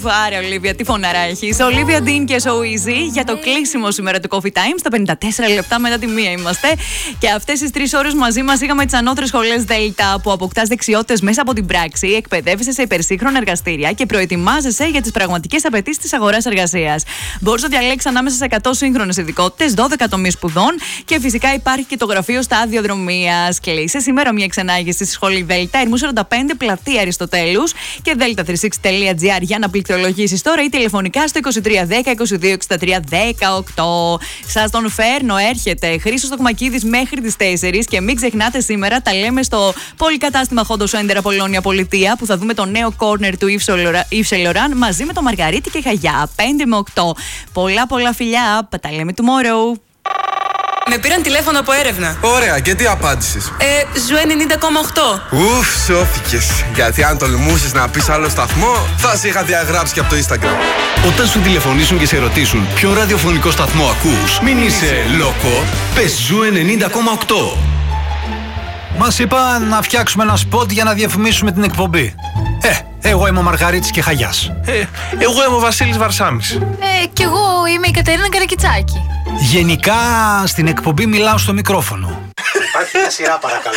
Άρα, Ολίβια, τι φωναρά έχεις. Ολίβια Ντίν και So Easy για το κλείσιμο σήμερα του Coffee Time. Στα 54 λεπτά μετά τη μία είμαστε. Και αυτές τις 3 ώρες μαζί μας είχαμε τις ανώτερες σχολές Δέλτα, που αποκτάς δεξιότητες μέσα από την πράξη, εκπαιδεύεσαι σε υπερσύγχρονα εργαστήρια και προετοιμάζεσαι για τις πραγματικές απαιτήσεις της αγοράς εργασίας. Μπορείς να διαλέξεις ανάμεσα σε 100 σύγχρονες ειδικότητες, 12 τομείς σπουδών και φυσικά υπάρχει και το γραφείο σταδιοδρομίας. Κλείσε σήμερα μια εξανάγηση στη σχολή Δέλτα, Ερμού 45, πλατεία Αριστοτέλους και delta36.gr για να πληκτρολογήσεις τώρα ή τηλεφωνικά στο 2310 22 63 18. Σας τον φέρνω, έρχεται Χρήστος Τοκμακίδης μέχρι τις 4 και μην ξεχνάτε σήμερα τα λέμε στο πολυκατάστημα Χόντο Σέντερ Απολώνια Πολιτεία, που θα δούμε το νέο κόρνερ του Yves Saint Laurent μαζί με το Μαργαρίτη και Χαγιά 5 με 8. Πολλά φιλιά, τα λέμε tomorrow. Με πήραν τηλέφωνο από έρευνα. Ωραία, και τι απάντησες? Ζου 90,8. Ουφ, σώθηκες. Γιατί αν τολμούσες να πεις άλλο σταθμό, θα σε είχα διαγράψει και από το Instagram. Όταν σου τηλεφωνήσουν και σε ρωτήσουν ποιο ραδιοφωνικό σταθμό ακούς, μην είσαι λόκο, πες Ζου 90,8. Μας είπα να φτιάξουμε ένα σποτ για να διαφημίσουμε την εκπομπή. Εγώ είμαι ο Μαργαρίτης και Χαγιάς. Εγώ είμαι ο Βασίλης Βαρσάμης. Κι εγώ είμαι η Κατερίνα Καρακιτσάκη. Γενικά στην εκπομπή μιλάω στο μικρόφωνο. Υπάρχει μια σειρά, παρακαλώ.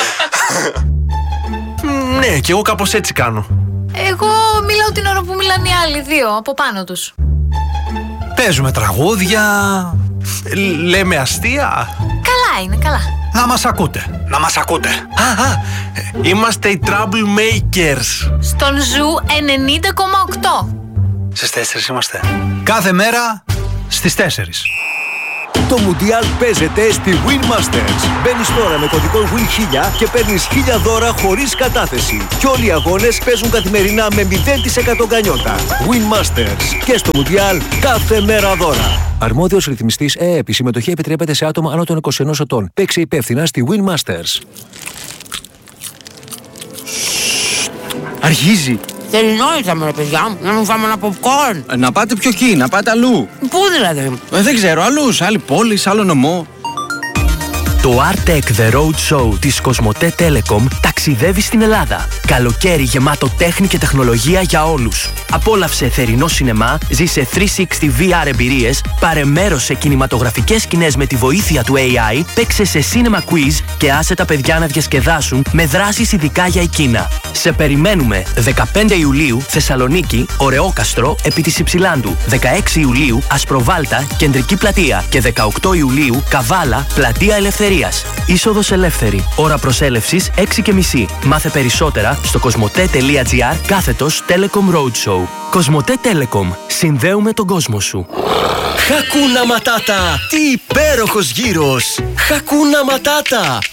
Ναι, και εγώ κάπως έτσι κάνω. Εγώ μιλάω την ώρα που μιλάνε οι άλλοι δύο από πάνω τους. Παίζουμε τραγούδια. Λέμε αστεία. Καλά είναι, καλά. Να μας ακούτε. Είμαστε οι Troublemakers. Στον Ζου 90,8. Στις 4 είμαστε. Κάθε μέρα στις 4. Το Μουντιάλ παίζεται στη Win Masters. Μπαίνεις τώρα με κωδικό WIN1000 και παίρνεις 1000 δώρα χωρίς κατάθεση. Και όλοι οι αγώνες παίζουν καθημερινά με 0% γκανιότα. Win Masters. Και στο Μουντιάλ κάθε μέρα δώρα. Αρμόδιος ρυθμιστής ΕΕΠ. Η συμμετοχή επιτρέπεται σε άτομα άνω των 21 ετών. Παίξε υπεύθυνα στη Win Masters. Αρχίζει. Θερινό ήρθαμε, ρε παιδιά μου, να μην φάμε ένα popcorn. Να πάτε πιο εκεί, να πάτε αλλού. Πού δηλαδή? Δεν ξέρω, αλλού, σε άλλη πόλη, σε άλλο νομό. Το Artec The Road Show της Κοσμοτέ Telecom ταξιδεύει στην Ελλάδα. Καλοκαίρι γεμάτο τέχνη και τεχνολογία για όλους. Απόλαυσε θερινό σινεμά, ζήσε 360 VR εμπειρίες, πάρε μέρος σε κινηματογραφικές σκηνές με τη βοήθεια του AI, παίξε σε cinema quiz και άσε τα παιδιά να διασκεδάσουν με δράσεις ειδικά για εκείνα. Σε περιμένουμε 15 Ιουλίου Θεσσαλονίκη, Ωρεόκαστρο, επί της Υψηλάντου. 16 Ιουλίου Ασπροβάλτα, Κεντρική Πλατεία και 18 Ιουλίου Καβάλα, Πλατεία Ελευθερίας. Είσοδος ελεύθερη. Ώρα προσέλευσης 6:30. Μάθε περισσότερα στο κοσμοτέ.gr/Telecom Roadshow. Κοσμοτέ Telecom. Συνδέουμε τον κόσμο σου. Χακούνα Ματάτα! Τι υπέροχος γύρος! Χακούνα Ματάτα!